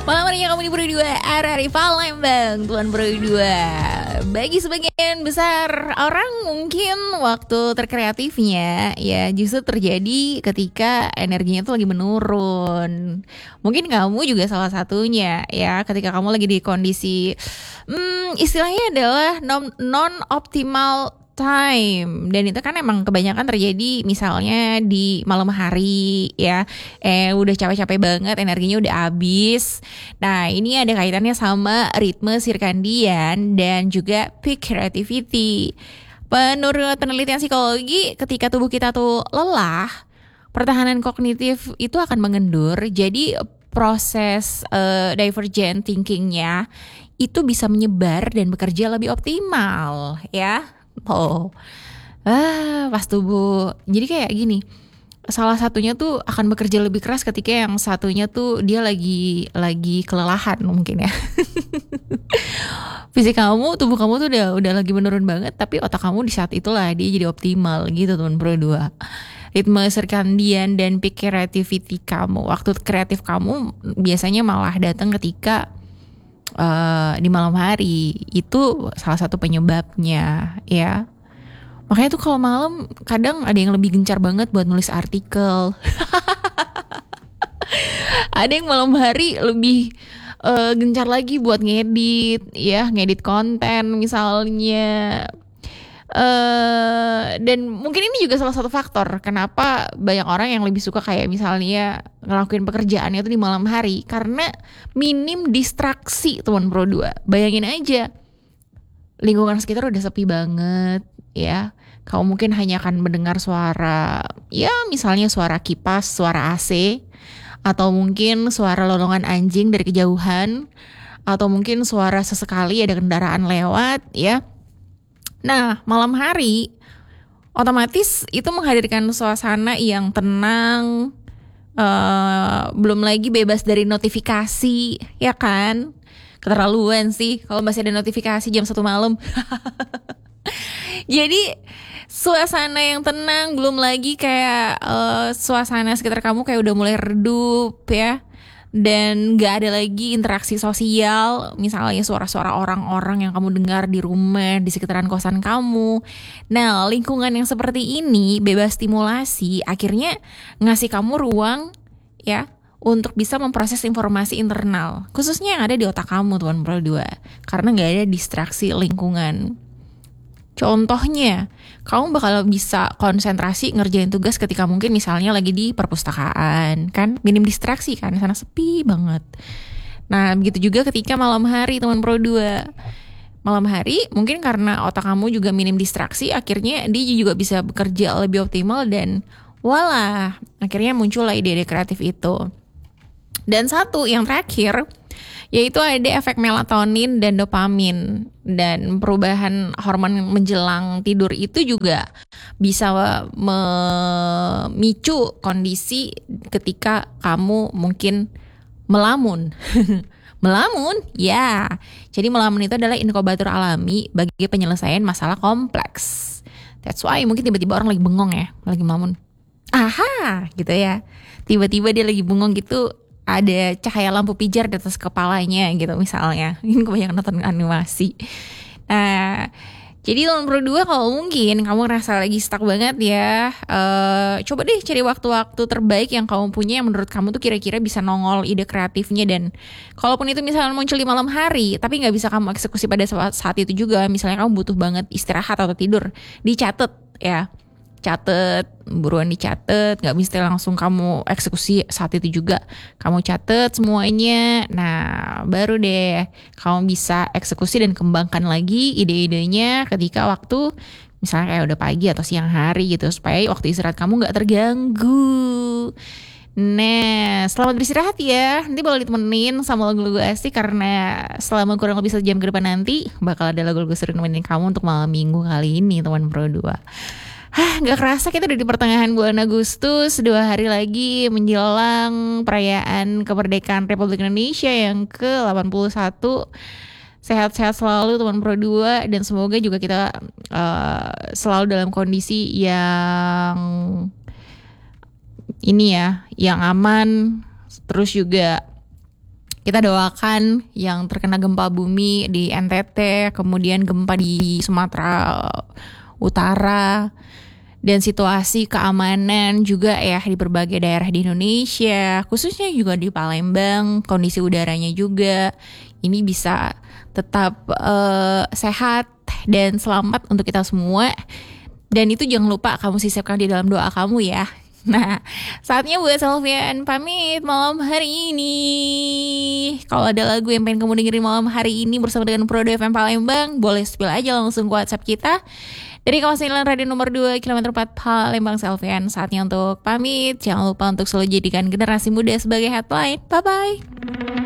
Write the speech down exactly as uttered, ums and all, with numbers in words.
Malam harinya kamu di Pro dua R R I Palembang, Tuan Pro dua. Bagi sebagian besar orang mungkin waktu terkreatifnya ya justru terjadi ketika energinya tuh lagi menurun. Mungkin kamu juga salah satunya ya, ketika kamu lagi di kondisi hmm, istilahnya adalah non, non-optimal time, dan itu kan emang kebanyakan terjadi misalnya di malam hari ya, eh udah capek-capek banget, energinya udah habis. Nah ini ada kaitannya sama ritme sirkadian dan juga peak creativity. Menurut penelitian psikologi, ketika tubuh kita tuh lelah, pertahanan kognitif itu akan mengendur, jadi proses uh, divergent thinkingnya itu bisa menyebar dan bekerja lebih optimal ya. Oh, ah, pas tubuh. Jadi kayak gini, salah satunya tuh akan bekerja lebih keras ketika yang satunya tuh dia lagi lagi kelelahan mungkin ya. Fisik kamu, tubuh kamu tuh udah udah lagi menurun banget, tapi otak kamu di saat itulah dia jadi optimal gitu teman Pro dua. Ritme sirkadian dan peak creativity kamu, waktu kreatif kamu biasanya malah datang ketika Uh, di malam hari. Itu salah satu penyebabnya ya. Makanya tuh kalau malam kadang ada yang lebih gencar banget buat nulis artikel. Ada yang malam hari lebih uh, gencar lagi buat ngedit ya, ngedit konten misalnya. Uh, dan mungkin ini juga salah satu faktor kenapa banyak orang yang lebih suka kayak misalnya ngelakuin pekerjaannya itu di malam hari, karena minim distraksi teman Pro dua. Bayangin aja, lingkungan sekitar udah sepi banget ya. Kamu mungkin hanya akan mendengar suara, ya misalnya suara kipas, suara A C, atau mungkin suara lolongan anjing dari kejauhan, atau mungkin suara sesekali ada kendaraan lewat ya. Nah, malam hari otomatis itu menghadirkan suasana yang tenang, uh, belum lagi bebas dari notifikasi, ya kan? Keterlaluan sih kalau masih ada notifikasi jam satu malam. Jadi suasana yang tenang, belum lagi kayak uh, suasana sekitar kamu kayak udah mulai redup ya. Dan gak ada lagi interaksi sosial, misalnya suara-suara orang-orang yang kamu dengar di rumah, di sekitaran kosan kamu. Nah, lingkungan yang seperti ini, bebas stimulasi, akhirnya ngasih kamu ruang ya untuk bisa memproses informasi internal, khususnya yang ada di otak kamu Tuan Pro dua, karena gak ada distraksi lingkungan. Contohnya, kamu bakal bisa konsentrasi ngerjain tugas ketika mungkin misalnya lagi di perpustakaan, kan minim distraksi kan, sana sepi banget. Nah begitu juga ketika malam hari teman Pro dua. Malam hari mungkin karena otak kamu juga minim distraksi, akhirnya dia juga bisa bekerja lebih optimal dan walah, akhirnya muncullah ide-ide kreatif itu. Dan satu yang terakhir, yaitu ada efek melatonin dan dopamin, dan perubahan hormon menjelang tidur itu juga bisa memicu kondisi ketika kamu mungkin melamun. Melamun, ya. Jadi melamun itu adalah inkubator alami bagi penyelesaian masalah kompleks. That's why mungkin tiba-tiba orang lagi bengong ya, lagi melamun. Aha, gitu ya. Tiba-tiba dia lagi bengong gitu, ada cahaya lampu pijar di atas kepalanya gitu misalnya. Ini kebanyakan nonton animasi. Nah, jadi Tuan Pro dua kalau mungkin kamu ngerasa lagi stuck banget ya, uh, coba deh cari waktu-waktu terbaik yang kamu punya yang menurut kamu tuh kira-kira bisa nongol ide kreatifnya. Dan kalaupun itu misalnya muncul di malam hari tapi gak bisa kamu eksekusi pada saat itu juga, misalnya kamu butuh banget istirahat atau tidur, dicatat ya. Catet, buruan dicatet, gak mesti langsung kamu eksekusi saat itu juga. Kamu catet semuanya, nah baru deh kamu bisa eksekusi dan kembangkan lagi ide-idenya ketika waktu misalnya kayak udah pagi atau siang hari gitu, supaya waktu istirahat kamu gak terganggu. Nah, selamat beristirahat ya. Nanti bakal ditemenin sama lagu-lagu asik, karena selama kurang lebih sejam ke depan nanti bakal ada lagu-lagu seru nemenin kamu untuk malam minggu kali ini teman Pro dua. Hah, gak kerasa kita udah di pertengahan bulan Agustus, dua hari lagi menjelang perayaan kemerdekaan Republik Indonesia yang ke delapan puluh satu. Sehat-sehat selalu teman Pro dua, dan semoga juga kita uh, selalu dalam kondisi yang ini ya, yang aman, terus juga Kita doakan yang terkena gempa bumi di N T T, kemudian gempa di Sumatera Utara, dan situasi keamanan juga ya di berbagai daerah di Indonesia, khususnya juga di Palembang, kondisi udaranya juga ini bisa tetap uh, sehat dan selamat untuk kita semua. Dan itu jangan lupa kamu sisipkan di dalam doa kamu ya. Nah, saatnya buat Selvian pamit malam hari ini. Kalau ada lagu yang pengen kamu dengerin malam hari ini bersama dengan Prodo F M Palembang, boleh spill aja langsung ke WhatsApp kita. Dari kawasan radio nomor dua, kilometer empat Palembang Selvian. Saatnya untuk pamit. Jangan lupa untuk selalu jadikan generasi muda sebagai headline. Bye-bye.